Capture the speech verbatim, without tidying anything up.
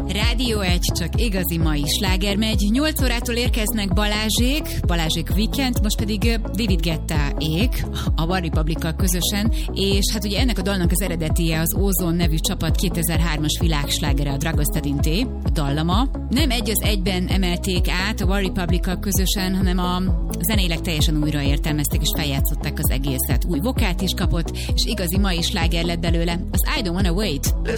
Rádió egy, csak igazi mai sláger megy. nyolc órától érkeznek Balázsék, Balázsék Weekend, most pedig David Guetta-ék, a One Republic-kal közösen, és hát ugye ennek a dalnak az eredetie az Ozone nevű csapat kétezer-hármas világslágere, a Dragostadinté, a dallama. Nem egy az egyben emelték át a One Republic-kal közösen, hanem a zeneileg teljesen újra értelmezték és feljátszották az egészet. Új vokált is kapott, és igazi mai sláger lett belőle, az I Don't Wanna Wait.